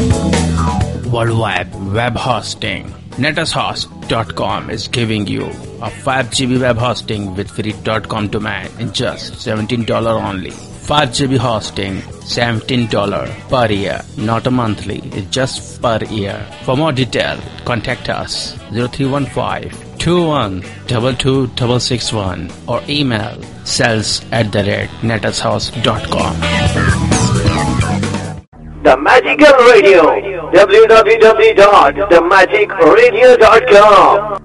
Worldwide web hosting. NetAsHost.com is giving you a 5 GB web hosting with free .com domain in just $17 only. 5 GB hosting, $17 per year, not a monthly, it's just per year. For more detail, contact us 0315-2122-661 or email sales@netashouse.com. The Magical Radio, www.themagicradio.com.